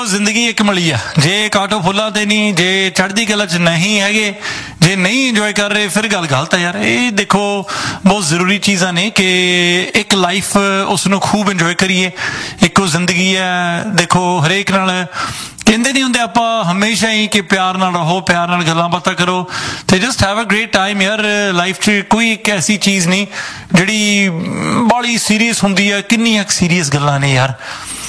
ਜ਼ਿੰਦਗੀ ਇੱਕ ਮਿਲੀ ਆ, ਜੇ ਕਾਟੋ ਫੁੱਲਾਂ ਤੇ ਨਹੀਂ, ਜੇ ਚੜ੍ਹਦੀ ਕਲਾ 'ਚ ਨਹੀਂ ਹੈਗੇ, ਜੇ ਨਹੀਂ ਇੰਜੋਏ ਕਰ ਰਹੇ, ਫਿਰ ਗੱਲ ਗਲਤ ਹੈ ਯਾਰ। ਇਹ ਦੇਖੋ ਬਹੁਤ ਜ਼ਰੂਰੀ ਚੀਜ਼ਾਂ ਨੇ ਕਿ ਇੱਕ ਲਾਈਫ ਉਸ ਨੂੰ ਖੂਬ ਇੰਜੋਏ ਕਰੀਏ। ਇੱਕੋ ਜ਼ਿੰਦਗੀ ਹੈ, ਦੇਖੋ ਹਰੇਕ ਨਾਲ ਕਹਿੰਦੇ ਨਹੀਂ ਹੁੰਦੇ ਆਪਾਂ ਹਮੇਸ਼ਾ ਹੀ ਕਿ ਪਿਆਰ ਨਾਲ ਰਹੋ, ਪਿਆਰ ਨਾਲ ਗੱਲਾਂ ਬਾਤਾਂ ਕਰੋ ਤੇ just have a great time ਯਾਰ। ਲਾਈਫ 'ਚ ਕੋਈ ਇੱਕ ਐਸੀ ਚੀਜ਼ ਨਹੀਂ ਜਿਹੜੀ ਬਾਹਲੀ ਸੀਰੀਅਸ ਹੁੰਦੀ ਹੈ। ਕਿੰਨੀਆਂ ਸੀਰੀਅਸ ਗੱਲਾਂ ਨੇ ਯਾਰ।